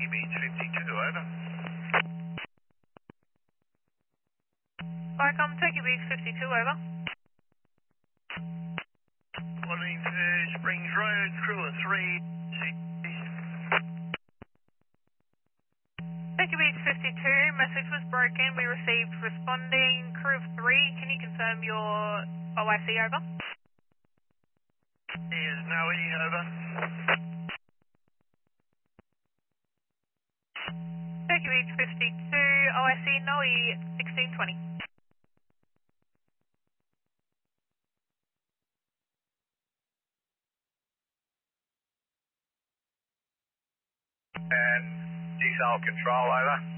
Beach 52, over. Vicom, Turkey Beach 52, over. Loading to Springs Road, crew of 3, 6. Turkey Beach 52, message was broken. We received responding crew of 3. Can you confirm your OIC, over? Is Noe, over. Turkey Beach 52, OIC Noe 1620. And diesel control, over.